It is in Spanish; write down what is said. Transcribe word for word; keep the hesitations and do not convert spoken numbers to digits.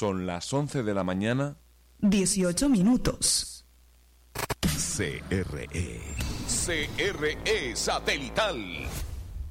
Son las once de la mañana. dieciocho minutos. C R E. C R E Satelital.